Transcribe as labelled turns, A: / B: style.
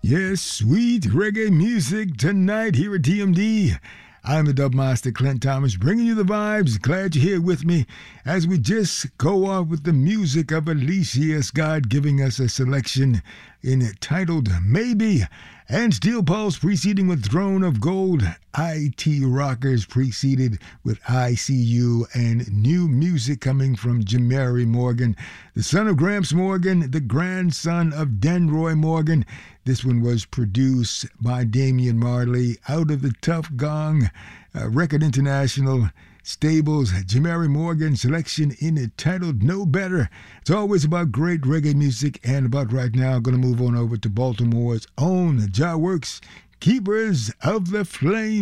A: Yes, sweet reggae music tonight here at DMD. I'm the Dub Master Clint Thomas, bringing you the vibes. Glad you're here with me as we just go off with the music of Alicia Scott, giving us a selection entitled Maybe, and Steel Pulse preceding with Throne of Gold. IT Rockers preceded with ICU, and new music coming from Jamari Morgan, the son of Gramps Morgan, the grandson of Denroy Morgan. This one was produced by Damian Marley out of the Tough Gong Record International Stables. Jamari Morgan selection entitled No Better. It's always about great reggae music, and about right now, I'm going to move on over to Baltimore's own Jah Works, Keepers of the Flame.